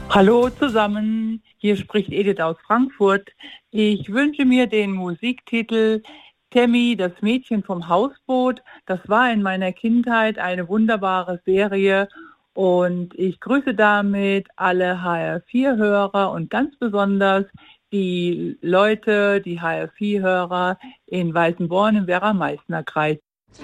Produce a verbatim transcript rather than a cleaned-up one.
Hallo zusammen, hier spricht Edith aus Frankfurt. Ich wünsche mir den Musiktitel Tammy, das Mädchen vom Hausboot. Das war in meiner Kindheit eine wunderbare Serie und ich grüße damit alle H R vier Hörer und ganz besonders die Leute, die H R vier Hörer in Weißenborn im Werra-Meißner-Kreis.